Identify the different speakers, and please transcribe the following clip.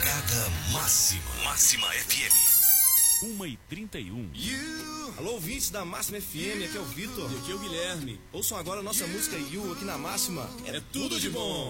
Speaker 1: Morada Máxima. Máxima FM.
Speaker 2: 1h31.
Speaker 3: Alô, ouvintes da Máxima FM, aqui é o Vitor.
Speaker 4: E aqui é o Guilherme.
Speaker 3: Ouçam agora a nossa música You aqui na Máxima.
Speaker 4: É tudo de bom.